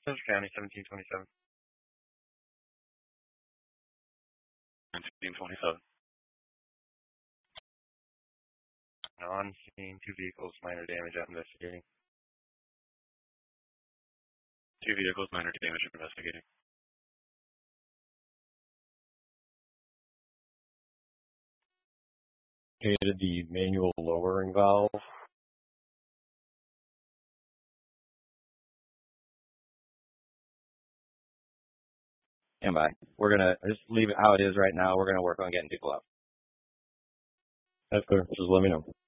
County 1727. 1727. On scene, 2 vehicles, minor damage out investigating. 2 vehicles, minor damage investigating. Located the manual lowering valve. Stand by. We're going to just leave it how it is right now. We're going to work on getting people out. That's clear. Just let me know.